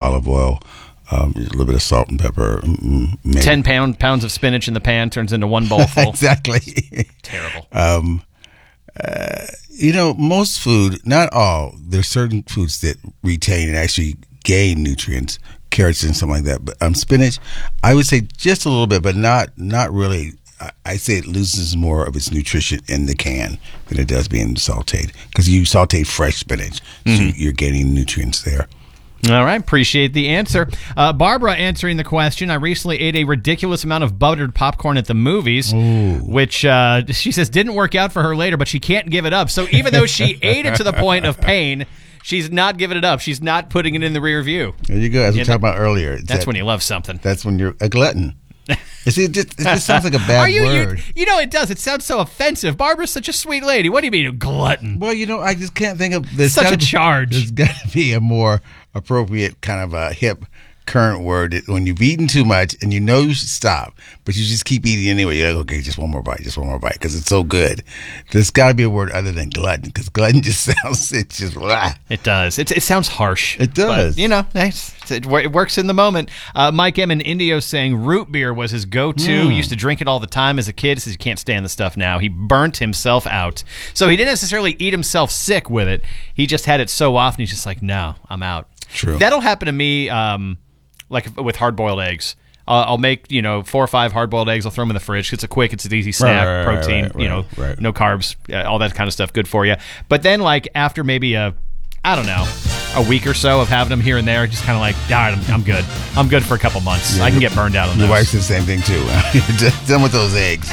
olive oil, a little bit of salt and pepper. Maybe. 10 pounds of spinach in the pan turns into one bowl full. Exactly. Terrible. Most food, not all, there's certain foods that retain and actually gain nutrients, carrots and something like that. But spinach, I would say just a little bit, but not really. I say it loses more of its nutrition in the can than it does being sauteed, because you saute fresh spinach, so you're gaining nutrients there. All right, appreciate the answer. Barbara answering the question. I recently ate a ridiculous amount of buttered popcorn at the movies, which she says didn't work out for her later, but she can't give it up. So even though she ate it to the point of pain, she's not giving it up. She's not putting it in the rear view. There you go, as we talked about earlier. That's when you love something. That's when you're a glutton. See, it just sounds like a bad word. It does. It sounds so offensive. Barbara's such a sweet lady. What do you mean, a glutton? Well, I just can't think of... Such a charge. There's got to be a more appropriate kind of a hip current word that when you've eaten too much and you should stop, but you just keep eating anyway. You're like, okay, just one more bite, because it's so good. There's got to be a word other than glutton, because glutton just sounds, it's just, blah. It does. It sounds harsh. It does. But, it works in the moment. Mike M. in Indio saying root beer was his go-to. He used to drink it all the time as a kid. He says he can't stand the stuff now. He burnt himself out. So he didn't necessarily eat himself sick with it. He just had it so often, he's just like, no, I'm out. True. That'll happen to me like with hard-boiled eggs. I'll make, 4 or 5 hard-boiled eggs. I'll throw them in the fridge. It's a quick, it's an easy snack, protein, right. No carbs, all that kind of stuff, good for you. But then, after maybe a week or so of having them here and there, just kind of like, all right, I'm good. I'm good for a couple months. I can get burned out on those. Your wife says the same thing, too. Done with those eggs.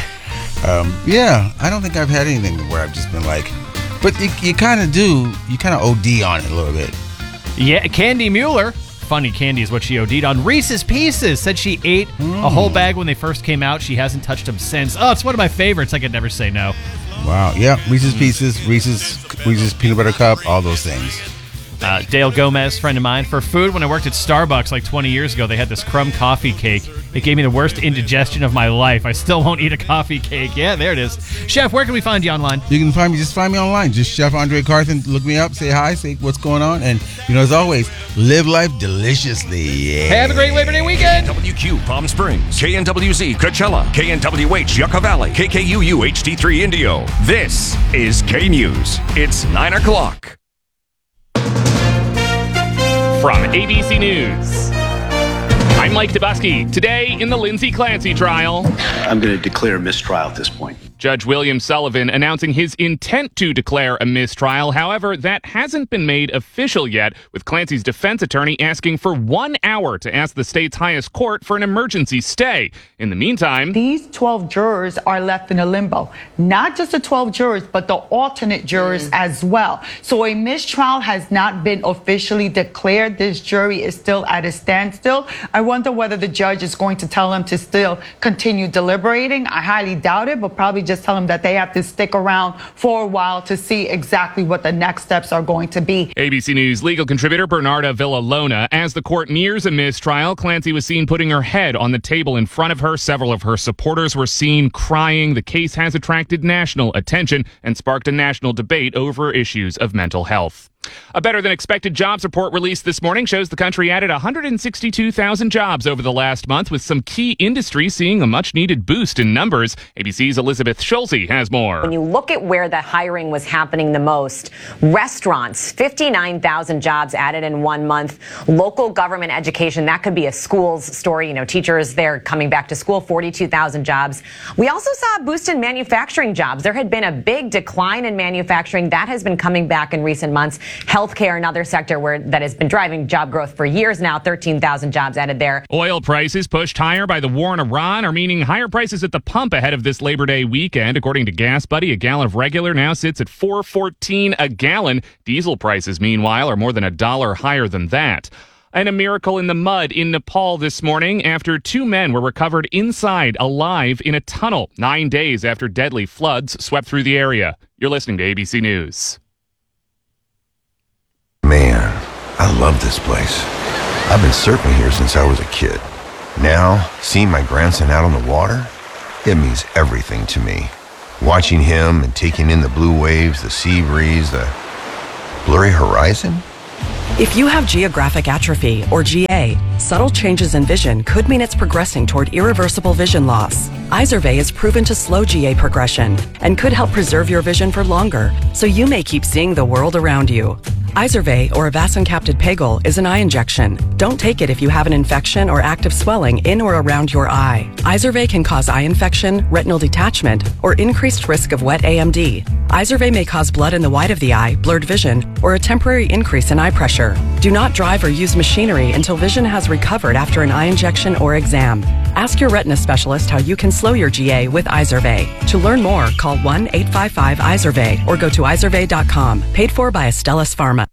I don't think I've had anything where I've just been like, but you kind of do. You kind of OD on it a little bit. Yeah, Candy Mueller. Funny candy is what she OD'd on. Reese's Pieces said she ate a whole bag when they first came out. She hasn't touched them since. Oh, it's one of my favorites. I could never say no. Wow. Yeah. Reese's Pieces, Reese's Peanut Butter Cup, all those things. Dale Gomez, friend of mine. For food, when I worked at Starbucks like 20 years ago, they had this crumb coffee cake. It gave me the worst indigestion of my life. I still won't eat a coffee cake. Yeah, there it is. Chef, where can we find you online? You can find me online. Just Chef Andre Carthen. Look me up, say hi, say what's going on. And, as always, live life deliciously. Yeah. Have a great Labor Day weekend. WQ Palm Springs, KNWZ Coachella, KNWH Yucca Valley, KKUU HD3 Indio. This is K News. It's 9 o'clock. From ABC News, I'm Mike Dubusky. Today in the Lindsay Clancy trial, I'm going to declare mistrial at this point. Judge William Sullivan announcing his intent to declare a mistrial. However, that hasn't been made official yet, with Clancy's defense attorney asking for 1 hour to ask the state's highest court for an emergency stay. In the meantime, these 12 jurors are left in a limbo. Not just the 12 jurors, but the alternate jurors as well. So a mistrial has not been officially declared. This jury is still at a standstill. I wonder whether the judge is going to tell them to still continue deliberating. I highly doubt it, but probably just tell them that they have to stick around for a while to see exactly what the next steps are going to be. ABC News legal contributor Bernarda Villalona. As the court nears a mistrial, Clancy was seen putting her head on the table in front of her. Several of her supporters were seen crying. The case has attracted national attention and sparked a national debate over issues of mental health. A better-than-expected jobs report released this morning shows the country added 162,000 jobs over the last month, with some key industries seeing a much-needed boost in numbers. ABC's Elizabeth Schulze has more. When you look at where the hiring was happening the most, restaurants, 59,000 jobs added in 1 month. Local government education, that could be a schools story. Teachers, they're coming back to school, 42,000 jobs. We also saw a boost in manufacturing jobs. There had been a big decline in manufacturing. That has been coming back in recent months. Healthcare, another sector that has been driving job growth for years now, 13,000 jobs added there. Oil prices pushed higher by the war in Iran are meaning higher prices at the pump ahead of this Labor Day weekend. According to Gas Buddy, a gallon of regular now sits at $4.14 a gallon. Diesel prices, meanwhile, are more than $1 higher than that. And a miracle in the mud in Nepal this morning after 2 men were recovered inside alive in a tunnel 9 days after deadly floods swept through the area. You're listening to ABC News. Man, I love this place. I've been surfing here since I was a kid. Now, seeing my grandson out on the water, it means everything to me. Watching him and taking in the blue waves, the sea breeze, the blurry horizon, If you have geographic atrophy, or GA, subtle changes in vision could mean it's progressing toward irreversible vision loss. Izervay is proven to slow GA progression and could help preserve your vision for longer, so you may keep seeing the world around you. Izervay, or avacincaptad pegol, is an eye injection. Don't take it if you have an infection or active swelling in or around your eye. Izervay can cause eye infection, retinal detachment, or increased risk of wet AMD. Izervay may cause blood in the white of the eye, blurred vision, or a temporary increase in eye pressure. Do not drive or use machinery until vision has recovered after an eye injection or exam. Ask your retina specialist how you can slow your GA with Izervay. To learn more, call 1-855-IZERVAY or go to izervay.com. Paid for by Astellas Pharma.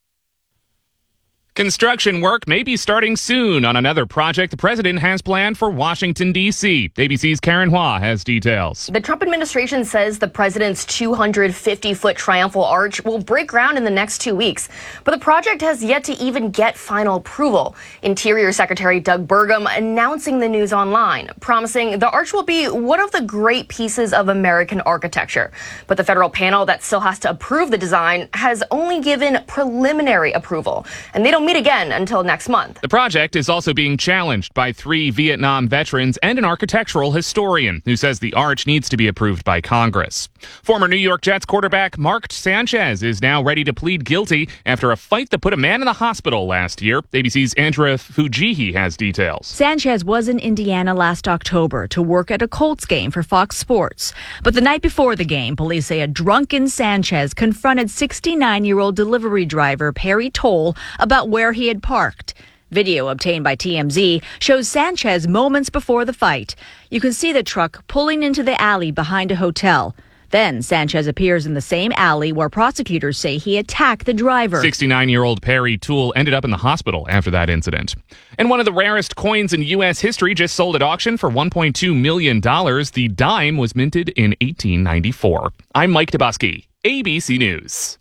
Construction work may be starting soon on another project the president has planned for Washington, D.C. ABC's Karen Hua has details. The Trump administration says the president's 250-foot triumphal arch will break ground in the next 2 weeks. But the project has yet to even get final approval. Interior Secretary Doug Burgum announcing the news online, promising the arch will be one of the great pieces of American architecture. But the federal panel that still has to approve the design has only given preliminary approval, and they don't meet again until next month. The project is also being challenged by 3 Vietnam veterans and an architectural historian who says the arch needs to be approved by Congress. Former New York Jets quarterback Mark Sanchez is now ready to plead guilty after a fight that put a man in the hospital last year. ABC's Andrea Fujihi has details. Sanchez was in Indiana last October to work at a Colts game for Fox Sports. But the night before the game, police say a drunken Sanchez confronted 69-year-old delivery driver Perry Toll about where he had parked. Video obtained by TMZ shows Sanchez moments before the fight. You can see the truck pulling into the alley behind a hotel. Then Sanchez appears in the same alley where prosecutors say he attacked the driver. 69-year-old Perry Toole ended up in the hospital after that incident. And one of the rarest coins in U.S. history just sold at auction for $1.2 million. The dime was minted in 1894. I'm Mike Toboski, ABC News.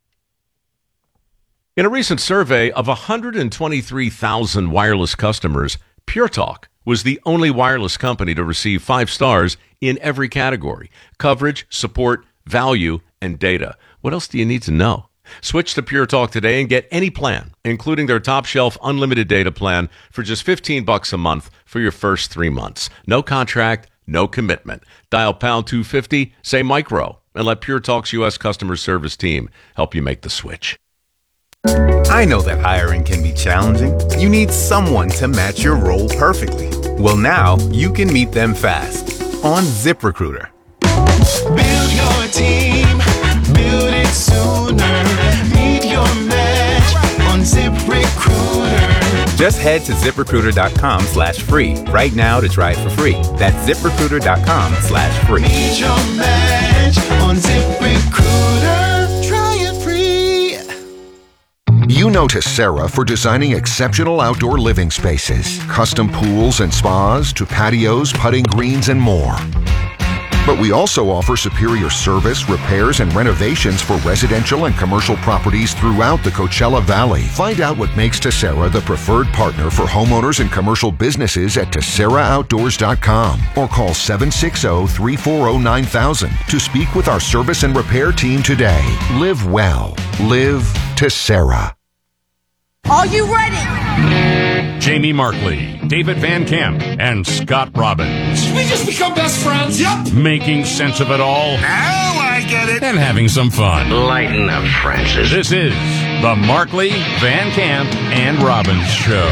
In a recent survey of 123,000 wireless customers, Pure Talk was the only wireless company to receive 5 stars in every category: coverage, support, value, and data. What else do you need to know? Switch to Pure Talk today and get any plan, including their top shelf unlimited data plan, for just $15 a month for your first 3 months. No contract, no commitment. Dial pound 250, say micro, and let Pure Talk's U.S. customer service team help you make the switch. I know that hiring can be challenging. You need someone to match your role perfectly. Well, now you can meet them fast on ZipRecruiter. Build your team, build it sooner. Meet your match on ZipRecruiter. Just head to ZipRecruiter.com/free right now to try it for free. That's ZipRecruiter.com/free. Meet your match on ZipRecruiter. Try it free. You know Tessera for designing exceptional outdoor living spaces, custom pools and spas to patios, putting greens, and more. But we also offer superior service, repairs, and renovations for residential and commercial properties throughout the Coachella Valley. Find out what makes Tessera the preferred partner for homeowners and commercial businesses at TesseraOutdoors.com or call 760-340-9000 to speak with our service and repair team today. Live well. Live Tessera. Are you ready? Jamie Markley, David Van Camp, and Scott Robbins. We just become best friends. Yep. Making sense of it all. Now I get it. And having some fun. Lighten up, Francis. This is the Markley, Van Camp, and Robbins Show.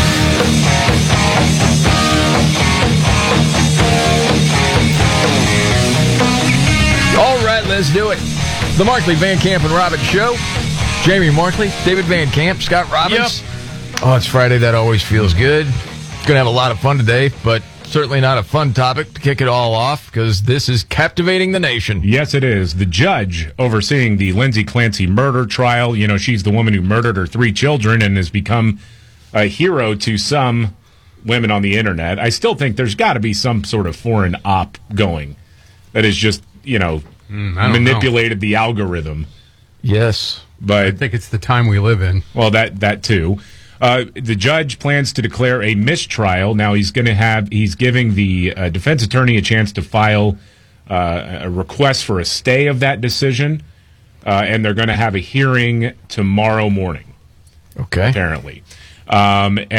All right, let's do it. The Markley, Van Camp, and Robbins Show. Jamie Markley, David Van Camp, Scott Robbins. Yep. Oh, it's Friday. That always feels good. Going to have a lot of fun today, but certainly not a fun topic to kick it all off because this is captivating the nation. Yes, it is. The judge overseeing the Lindsay Clancy murder trial, you know, she's the woman who murdered her 3 children and has become a hero to some women on the internet. I still think there's got to be some sort of foreign op going that is just, you know, manipulated the algorithm. Yes. But I think it's the time we live in. Well, that too. The judge plans to declare a mistrial. Now he's giving the defense attorney a chance to file a request for a stay of that decision, and they're going to have a hearing tomorrow morning. Okay. Apparently.